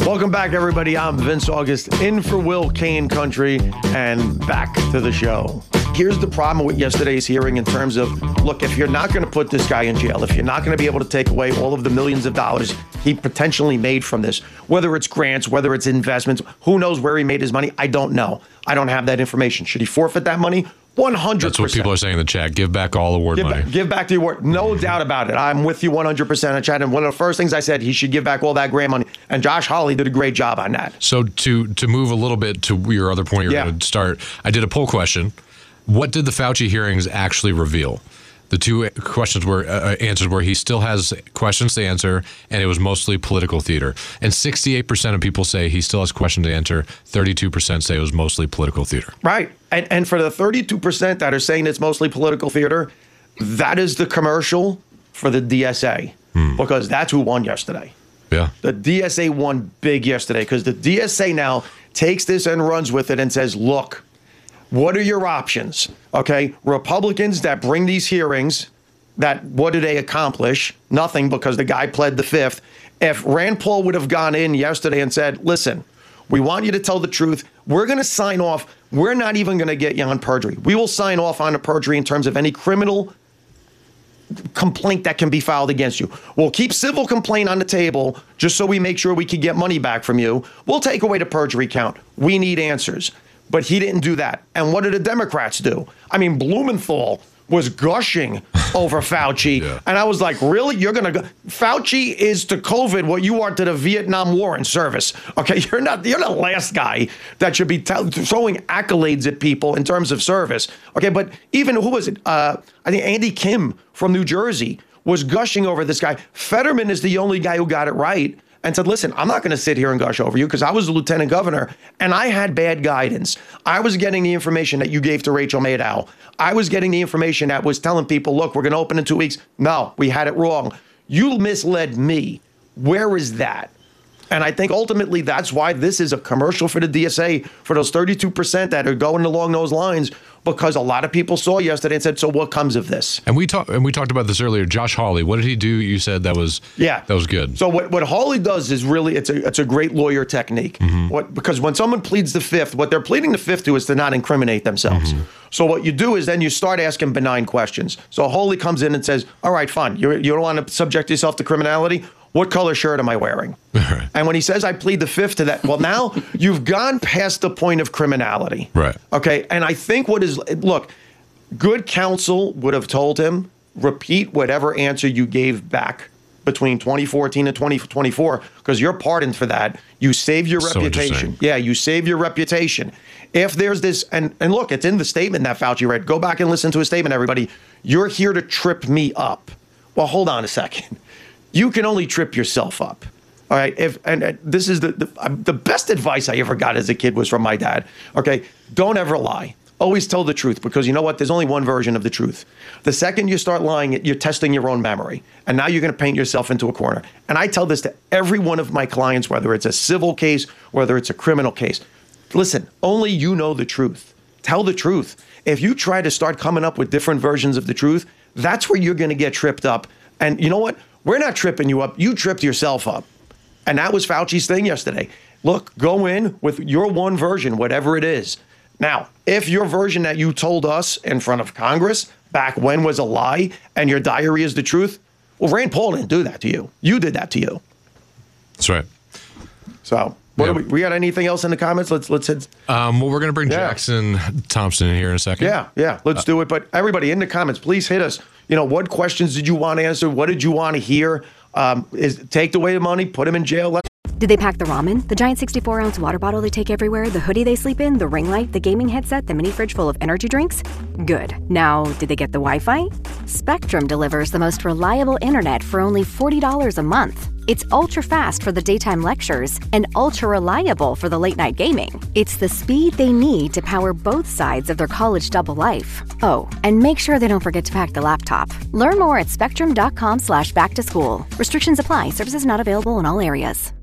Welcome back, everybody. I'm Vince August, in for Will Kane Country, and back to the show. Here's the problem with yesterday's hearing in terms of, look, if you're not going to put this guy in jail, if you're not going to be able to take away all of the millions of dollars he potentially made from this, whether it's grants, whether it's investments, who knows where he made his money? I don't know. I don't have that information. Should he forfeit that money? 100%. That's what people are saying in the chat. Give back all award money. Give back the award. No doubt about it. I'm with you 100% in chat. And one of the first things I said, he should give back all that grant money. And Josh Hawley did a great job on that. So to move a little bit to your other point you're going to start, I did a poll question. What did the Fauci hearings actually reveal? The two questions were answers where he still has questions to answer, and it was mostly political theater. And 68% of people say he still has questions to answer. 32% say it was mostly political theater. Right. And for the 32% that are saying it's mostly political theater, that is the commercial for the DSA, because that's who won yesterday. Yeah. The DSA won big yesterday because the DSA now takes this and runs with it and says, look, what are your options? Okay, Republicans that bring these hearings, what do they accomplish? Nothing, because the guy pled the fifth. If Rand Paul would have gone in yesterday and said, listen, we want you to tell the truth. We're going to sign off. We're not even going to get you on perjury. We will sign off on a perjury in terms of any criminal complaint that can be filed against you. We'll keep civil complaint on the table just so we make sure we can get money back from you. We'll take away the perjury count. We need answers. But he didn't do that. And what did the Democrats do? I mean, Blumenthal was gushing over Fauci. Yeah. And I was like, really? You're going to go? Fauci is to COVID what you are to the Vietnam War in service. Okay, you're the last guy that should be throwing accolades at people in terms of service. Okay, but even, who was it? I think Andy Kim from New Jersey was gushing over this guy. Fetterman is the only guy who got it right and said, listen, I'm not going to sit here and gush over you because I was the lieutenant governor and I had bad guidance. I was getting the information that you gave to Rachel Maddow. I was getting the information that was telling people, look, we're going to open in 2 weeks. No, we had it wrong. You misled me. Where is that? And I think ultimately that's why this is a commercial for the DSA, for those 32% that are going along those lines, because a lot of people saw yesterday and said, so what comes of this? And we talked about this earlier. Josh Hawley, what did he do? You said that was good. So what Hawley does is really, it's a great lawyer technique. Because when someone pleads the fifth, what they're pleading the fifth to is to not incriminate themselves. So what you do is then you start asking benign questions. So Hawley comes in and says, all right, fine. You don't want to subject yourself to criminality? What color shirt am I wearing? And when he says, I plead the fifth to that, well, now you've gone past the point of criminality. Right. Okay. And I think look, good counsel would have told him, repeat whatever answer you gave back between 2014 and 2024, because you're pardoned for that. You save your reputation. Yeah, you save your reputation. If there's this, and look, it's in the statement that Fauci read. Go back and listen to his statement, everybody. You're here to trip me up. Well, hold on a second. You can only trip yourself up. All right. This is the best advice I ever got as a kid was from my dad. Okay. Don't ever lie. Always tell the truth, because you know what? There's only one version of the truth. The second you start lying, you're testing your own memory. And now you're going to paint yourself into a corner. And I tell this to every one of my clients, whether it's a civil case, whether it's a criminal case. Listen, only you know the truth. Tell the truth. If you try to start coming up with different versions of the truth, that's where you're going to get tripped up. And you know what? We're not tripping you up. You tripped yourself up. And that was Fauci's thing yesterday. Look, go in with your one version, whatever it is. Now, if your version that you told us in front of Congress back when was a lie and your diary is the truth, well, Rand Paul didn't do that to you. You did that to you. That's right. So, we got anything else in the comments? Let's hit. Well, we're going to bring Jackson Thompson in here in a second. Yeah. Let's do it. But everybody in the comments, please hit us. What questions did you want to answer? What did you want to hear? Take away the money, put him in jail. Did they pack the ramen, the giant 64-ounce water bottle they take everywhere, the hoodie they sleep in, the ring light, the gaming headset, the mini fridge full of energy drinks? Good. Now, did they get the Wi-Fi? Spectrum delivers the most reliable internet for only $40 a month. It's ultra-fast for the daytime lectures and ultra-reliable for the late-night gaming. It's the speed they need to power both sides of their college double life. Oh, and make sure they don't forget to pack the laptop. Learn more at spectrum.com/back-to-school. Restrictions apply. Services not available in all areas.